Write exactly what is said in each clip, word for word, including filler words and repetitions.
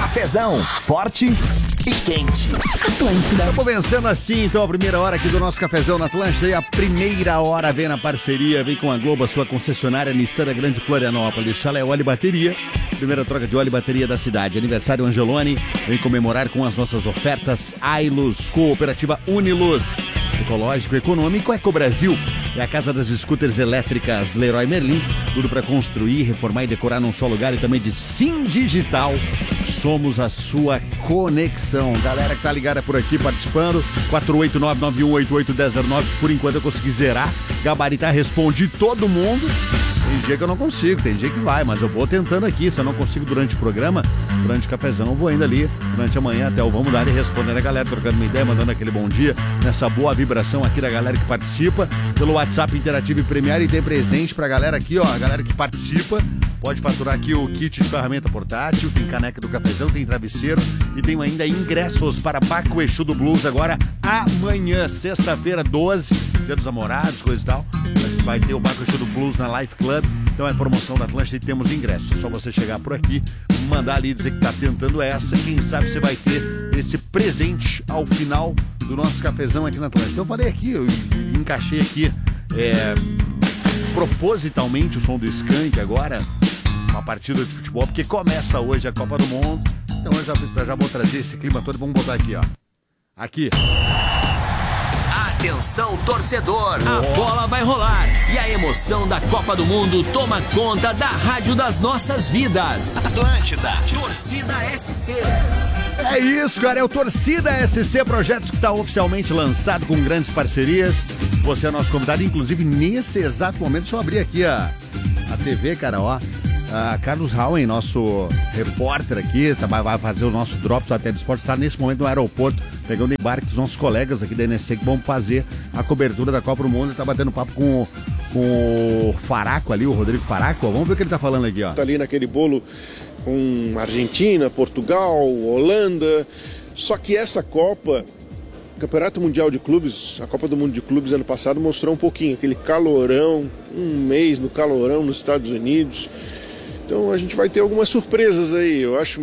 Cafezão, forte e quente. Atlântida. Estamos vencendo assim, então, a primeira hora aqui do nosso Cafezão na Atlântida. E a primeira hora vem na parceria, vem com a Globo, a sua concessionária Nissan da Grande Florianópolis. Chalé Óleo e Bateria, primeira troca de óleo e bateria da cidade. Aniversário Angeloni, vem comemorar com as nossas ofertas. Ailus, Cooperativa Uniluz. Ecológico, econômico, Ecobrasil. É a casa das scooters elétricas Leroy Merlin. Tudo para construir, reformar e decorar num só lugar. E também de Sim Digital. Somos a sua conexão. Galera que tá ligada por aqui participando. quatro oito nove nove um oito oito um zero zero nove. Por enquanto eu consegui zerar. Gabaritar, responde todo mundo. Tem dia que eu não consigo, tem dia que vai, mas eu vou tentando aqui. Se eu não consigo durante o programa, durante o cafezão, eu vou indo ali, durante a manhã até o Vamos Dar e respondendo a galera, trocando uma ideia, mandando aquele bom dia, nessa boa vibração aqui da galera que participa, pelo WhatsApp interativo e premiado. E tem presente pra galera aqui, ó, a galera que participa. Pode faturar aqui o kit de ferramenta portátil, tem caneca do cafezão, tem travesseiro e tem ainda ingressos para Baco Exu do Blues agora amanhã, sexta-feira, doze, dia dos namorados, coisa e tal. Vai ter o Baco Exu do Blues na Life Club, então é promoção da Atlântida e temos ingressos. É só você chegar por aqui, mandar ali, dizer que tá tentando essa, quem sabe você vai ter esse presente ao final do nosso cafezão aqui na Atlântida. Então eu falei aqui, eu encaixei aqui é, propositalmente o som do Skank agora, uma partida de futebol, porque começa hoje a Copa do Mundo. Então eu já, eu já vou trazer esse clima todo. Vamos botar aqui, ó. Aqui. Atenção, torcedor! A bola vai rolar e a emoção da Copa do Mundo toma conta da rádio das nossas vidas. Atlântida. Torcida S C. É isso, cara. É o Torcida S C, projeto que está oficialmente lançado com grandes parcerias. Você é nosso convidado, inclusive nesse exato momento. Deixa eu abrir aqui a, a T V, cara, ó. Uh, Carlos Howen, nosso repórter aqui, tá, vai fazer o nosso Drops até de Esporte, está nesse momento no aeroporto, pegando embarque dos nossos colegas aqui da N S C que vão fazer a cobertura da Copa do Mundo. Ele tá batendo papo com, com o Faraco ali, o Rodrigo Faraco. Ó, vamos ver o que ele tá falando aqui, ó. Tá ali naquele bolo com Argentina, Portugal, Holanda, só que essa Copa, Campeonato Mundial de Clubes, a Copa do Mundo de Clubes ano passado mostrou um pouquinho, aquele calorão, um mês no calorão nos Estados Unidos. Então a gente vai ter algumas surpresas aí. Eu acho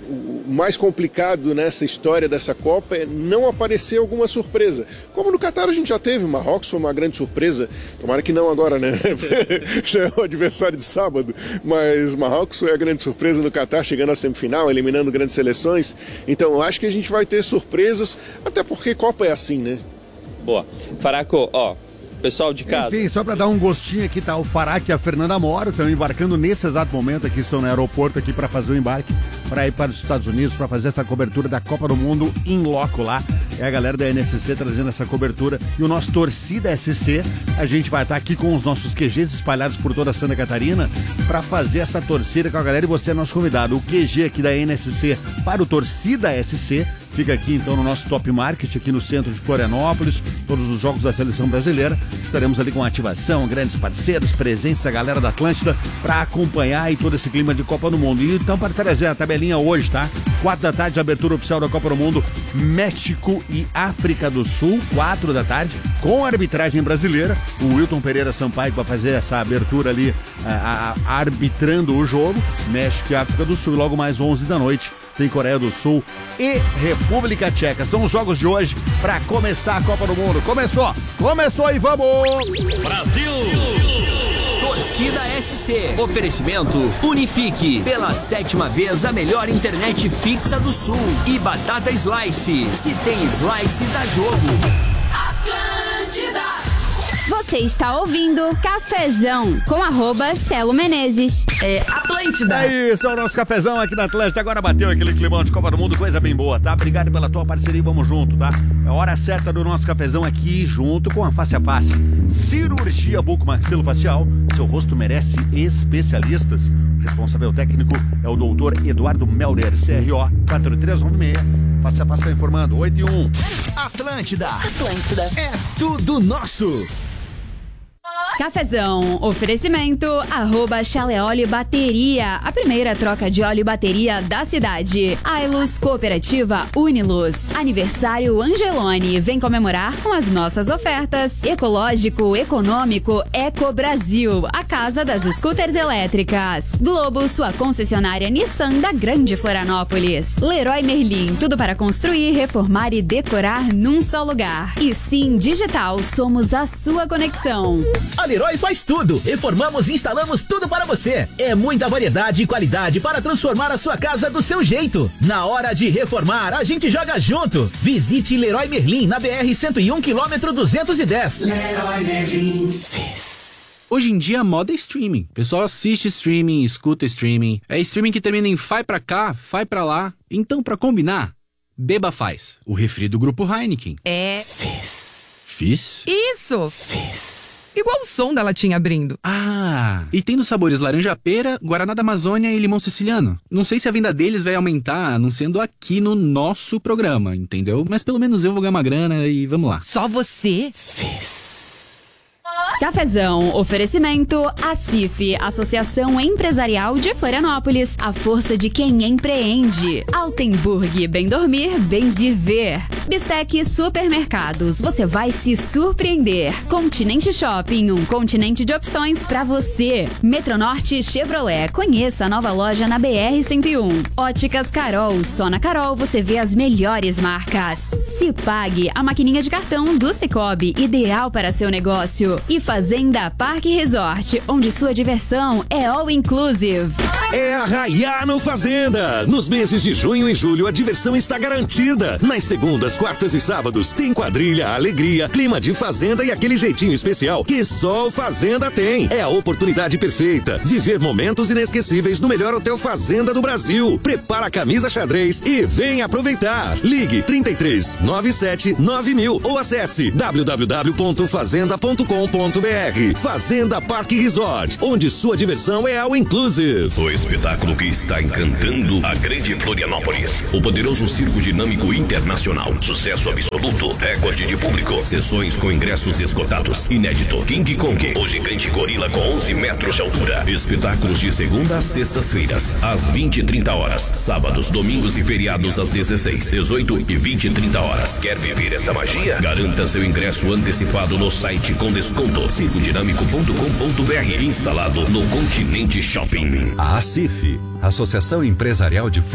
o mais complicado nessa história dessa Copa é não aparecer alguma surpresa. Como no Catar a gente já teve, Marrocos foi uma grande surpresa. Tomara que não agora, né? Já é o adversário de sábado. Mas Marrocos foi a grande surpresa no Catar, chegando à semifinal, eliminando grandes seleções. Então eu acho que a gente vai ter surpresas, até porque Copa é assim, né? Boa. Faraco, ó... Pessoal de casa. Enfim, só para dar um gostinho aqui, tá o Faraco e a Fernanda Moro estão embarcando nesse exato momento aqui, estão no aeroporto aqui para fazer o embarque, para ir para os Estados Unidos, para fazer essa cobertura da Copa do Mundo em loco lá. É a galera da N S C trazendo essa cobertura e o nosso Torcida S C, a gente vai estar aqui com os nossos Q Gs espalhados por toda Santa Catarina para fazer essa torcida com a galera e você é nosso convidado. O Q G aqui da N S C para o Torcida S C fica aqui então no nosso Top Market, aqui no centro de Florianópolis, todos os jogos da seleção brasileira. Estaremos ali com ativação, grandes parceiros, presentes da galera da Atlântida para acompanhar aí todo esse clima de Copa do Mundo. E então, para trazer a tabelinha hoje, tá? Quatro da tarde, abertura oficial da Copa do Mundo, México e África do Sul, quatro da tarde, com arbitragem brasileira. O Wilton Pereira Sampaio vai fazer essa abertura ali, a, a, arbitrando o jogo, México e África do Sul. E logo mais onze da noite, tem Coreia do Sul e República Tcheca. São os jogos de hoje para começar a Copa do Mundo. Começou! Começou e vamos! Brasil! Torcida S C. Oferecimento Unifique. Pela sétima vez a melhor internet fixa do Sul. E Batata Slice. Se tem Slice, dá jogo. Atlântida. Você está ouvindo Cafezão com arroba Celo Menezes. É Atlântida. É isso, é o nosso cafezão aqui na Atlântida. Agora bateu aquele climão de Copa do Mundo, coisa bem boa, tá? Obrigado pela tua parceria, vamos junto, tá? É a hora certa do nosso cafezão aqui, junto com a Face a Face. Cirurgia bucomaxilofacial, seu rosto merece especialistas. O responsável técnico é o doutor Eduardo Melder, C R O quatro três nove seis. Face a Face está informando, oito e um. Atlântida. Atlântida. É tudo nosso. Cafezão, oferecimento, arroba Chaleóleo Bateria, a primeira troca de óleo e bateria da cidade. Ailus Cooperativa Uniluz, aniversário Angelone, vem comemorar com as nossas ofertas. Ecológico, econômico, Eco Brasil, a casa das scooters elétricas. Globo, sua concessionária Nissan da Grande Florianópolis. Leroy Merlin, tudo para construir, reformar e decorar num só lugar. E Sim Digital, somos a sua conexão. A Leroy faz tudo. Reformamos e instalamos tudo para você. É muita variedade e qualidade para transformar a sua casa do seu jeito. Na hora de reformar, a gente joga junto. Visite Leroy Merlin na B R cento e um, quilômetro duzentos e dez. Leroy Merlin fez. Hoje em dia a moda é streaming. O pessoal assiste streaming, escuta streaming. É streaming que termina em vai pra cá, vai pra lá. Então, pra combinar, Beba Faz, o refri do grupo Heineken. É. Fizz. Fizz? Isso. Fizz. Igual o som da latinha abrindo. Ah, e tem nos sabores laranja-pera, guaraná da Amazônia e limão siciliano. Não sei se a venda deles vai aumentar anunciando aqui no nosso programa, entendeu? Mas pelo menos eu vou ganhar uma grana e vamos lá. Só você? Fizz. Cafezão, oferecimento, Acif, Associação Empresarial de Florianópolis, a força de quem empreende. Altenburg, bem dormir, bem viver. Bistec Supermercados, você vai se surpreender. Continente Shopping, um continente de opções pra você. Metronorte Chevrolet, conheça a nova loja na B R cento e um. Óticas Carol, só na Carol você vê as melhores marcas. Cipag, a maquininha de cartão do Cicobi, ideal para seu negócio. E Fazenda Parque Resort, onde sua diversão é all inclusive. É arraiar no Fazenda. Nos meses de junho e julho a diversão está garantida. Nas segundas, quartas e sábados tem quadrilha, alegria, clima de fazenda e aquele jeitinho especial que só o Fazenda tem. É a oportunidade perfeita. Viver momentos inesquecíveis no melhor hotel Fazenda do Brasil. Prepara a camisa xadrez e vem aproveitar. Ligue trinta e três, noventa e sete, nove mil ou acesse w w w ponto fazenda ponto com ponto b r. Fazenda Parque Resort, onde sua diversão é all inclusive. O espetáculo que está encantando a grande Florianópolis. O poderoso circo dinâmico internacional. Sucesso absoluto, recorde de público. Sessões com ingressos esgotados. Inédito, King Kong, o gigante gorila com onze metros de altura. Espetáculos de segunda a sextas-feiras, às vinte e trinta horas. Sábados, domingos e feriados às dezesseis, dezoito e vinte e trinta horas. Quer viver essa magia? Garanta seu ingresso antecipado no site com desconto circo dinâmico ponto com ponto b r, instalado no Continente Shopping. A Acif, Associação Empresarial de